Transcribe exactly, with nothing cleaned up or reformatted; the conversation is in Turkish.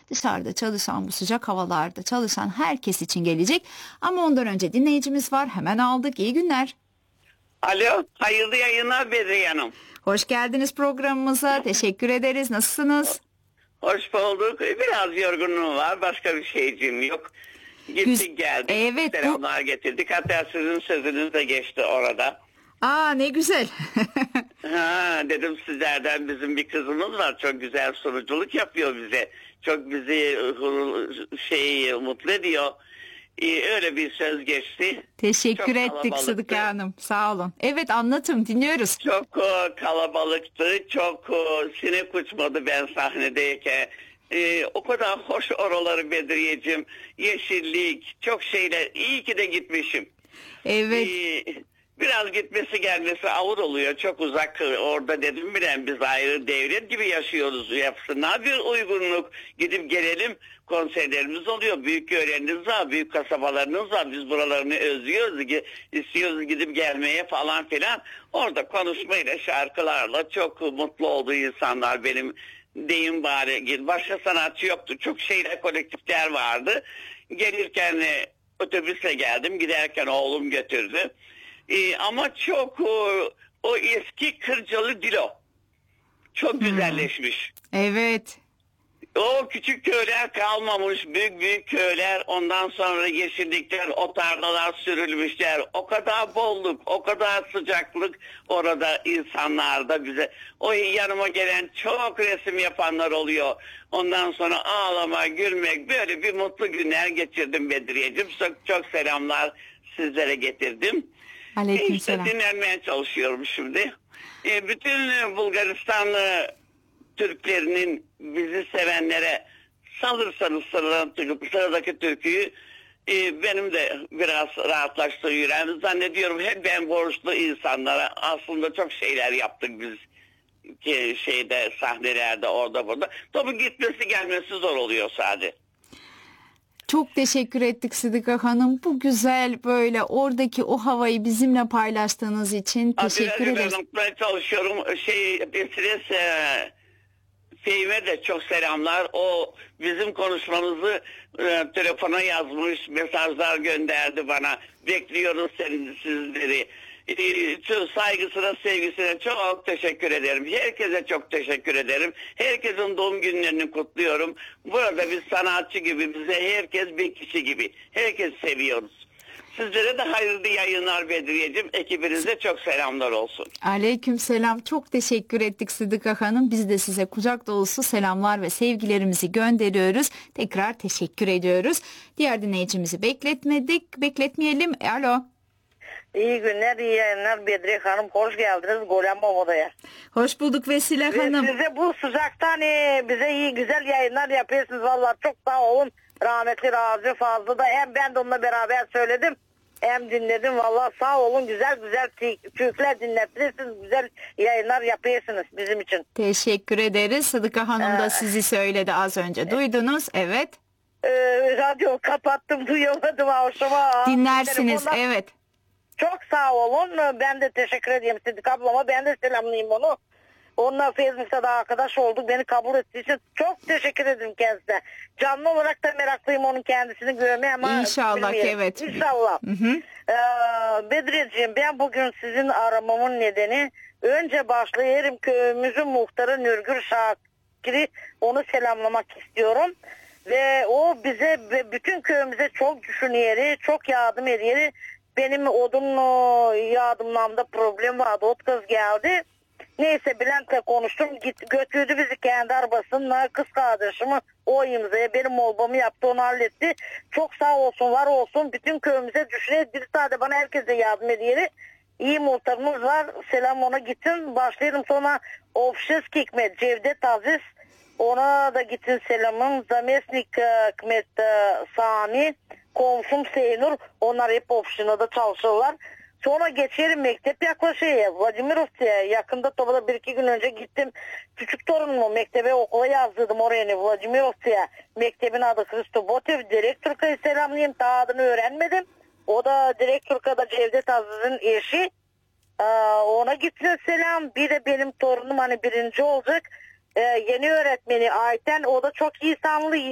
dışarıda çalışan, bu sıcak havalarda çalışan herkes için gelecek. Ama ondan önce dinleyicimiz var. Hemen aldık. İyi günler. Alo, hayırlı yayınlar Bedriye Hanım. Hoş geldiniz programımıza. Teşekkür ederiz. Nasılsınız? Hoş bulduk. Biraz yorgunluğum var. Başka bir şeyciğim yok. Gittik Güz- geldik. Evet, bu- Selamlar getirdik. Hatta sizin sözünüz de geçti orada. Aa, ne güzel. Ha, dedim sizlerden bizim bir kızımız var. Çok güzel sunuculuk yapıyor bize. Çok bizi şey mutlu ediyor. Ee, öyle bir söz geçti. Teşekkür Çok ettik kalabalıktı. Sıdıka Hanım. Sağ olun. Evet, anlatın, dinliyoruz. Çok e, kalabalıktı. Çok e, sinek uçmadı ben sahnedeyken. E, o kadar hoş oraları Bedriyeciğim. Yeşillik, çok şeyler. İyi ki de gitmişim. Evet. E, biraz gitmesi gelmesi ağır oluyor. Çok uzak orada dedim bilen biz ayrı devlet gibi yaşıyoruz. Yapsınlar bir uygunluk. Gidip gelelim. Konserlerimiz oluyor. Büyük öğreniniz var. Büyük kasabalarınız var. Biz buralarını özlüyoruz. İstiyoruz gidip gelmeye falan filan. Orada konuşmayla, şarkılarla çok mutlu olduğu insanlar benim deyim bari. Başka sanatçı yoktu. Çok şeyler, kolektifler vardı. Gelirken e, otobüsle geldim. Giderken oğlum götürdü. E, ama çok o, o eski Kırcalı Dilo çok güzelleşmiş. Evet. O küçük köyler kalmamış, büyük büyük köyler, ondan sonra yeşillikler, o tarlalar sürülmüşler. O kadar bolluk, o kadar sıcaklık orada insanlarda bize. O yanıma gelen çok resim yapanlar oluyor. Ondan sonra ağlama, gülmek, böyle bir mutlu günler geçirdim Bedriyeciğim. Çok, çok selamlar sizlere getirdim. Aleykümselam. İşte dinlenmeye çalışıyorum şimdi. E, bütün Bulgaristanlı Türklerinin bizi sevenlere salırsanız sıradaki türküyü e, benim de biraz rahatlaştırıyor. Zannediyorum hep ben borçlu insanlara aslında çok şeyler yaptık biz ki şeyde sahnelerde orada burada. Tabii gitmesi gelmesi zor oluyor sadece. Çok teşekkür ettik Sıdıka Hanım. Bu güzel böyle oradaki o havayı bizimle paylaştığınız için teşekkür ederiz. Ben unutmaya çalışıyorum. Şey, Esres e, Fehim'e de çok selamlar. O bizim konuşmamızı e, telefona yazmış, mesajlar gönderdi bana. Bekliyoruz senin, sizleri. E, çok saygısına, sevgisine çok teşekkür ederim. Herkese çok teşekkür ederim. Herkesin doğum günlerini kutluyorum. Burada biz sanatçı gibi, bize herkes bir kişi gibi. Herkes seviyoruz. Sizlere de hayırlı yayınlar Bedriyeciğim. Ekibinize çok selamlar olsun. Aleykümselam. Çok teşekkür ettik Sıdıka Hanım. Biz de size kucak dolusu selamlar ve sevgilerimizi gönderiyoruz. Tekrar teşekkür ediyoruz. Diğer dinleyicimizi bekletmedik. Bekletmeyelim. Alo. İyi günler, iyi yayınlar Bedriye Hanım. Hoş geldiniz Golem Ova'ya. Hoş bulduk Vesile Ve Hanım. size bu sıcaktan e, bize iyi güzel yayınlar yapıyorsunuz. Vallahi çok sağ olun. Rahmetli Razi Fazlı da hem ben de onunla beraber söyledim hem dinledim. Vallahi sağ olun, güzel güzel Türkler dinlettiniz. Siz güzel yayınlar yapıyorsunuz bizim için. Teşekkür ederiz. Sıdıka Hanım da Ee, sizi söyledi az önce. Duydunuz. Evet. E, radyo kapattım, duyamadım. Hoşuma. Dinlersiniz. Telefondan- Evet. Çok sağ olun. Ben de teşekkür edeyim Sıdık ablama. Ben de selamlayayım onu. Onunla Facebook'ta da arkadaş olduk. Beni kabul ettiği için çok teşekkür ederim kendisine. Canlı olarak da meraklıyım onun kendisini görmeye ama İnşallah ki bilmiyorum. evet. İnşallah. Hı hı. Ee, Bedriyeciğim, ben bugün sizin aramamın nedeni önce başlayarım köyümüzün muhtarı Nürgül Şakir'i, onu selamlamak istiyorum. Ve o bize ve bütün köyümüze çok düşünüyeri, çok yardım ediyeri. Benim odun yardımlamda problem vardı. Ot kız geldi. Neyse Bülent'le konuştum. Git, götürdü bizi kendi arabasına. Kız kardeşimi o imzaya benim olbamı yaptı, onu halletti. Çok sağ olsun, var olsun. Bütün köyümüze düşünüyor. Bir tane bana herkese yardım ediyor. İyi muhtarımız var. Selam ona gitsin. Başlayalım sonra Ofşesk Hikmet, Cevdet Aziz. Ona da gitsin selamım. Zamesnik Hikmet Sami. Komşum Seynur, onlar hep opsiyonada çalışırlar. Sonra geçerim mektep yaklaşıyor. Vladimirov'ya yakında Toba'da bir iki gün önce gittim. Küçük torunumu mektebe okula yazdırdım oraya Vladimirov'ya. Mektebin adı Hristo Botev. Direktörka'yı selamlayayım. Daha adını öğrenmedim. O da Direktörka'da Cevdet Aziz'in eşi. Ee, ona gitsin selam. Bir de benim torunum hani birinci olacak. Ee, yeni öğretmeni Ayten. O da çok iyi insanlı.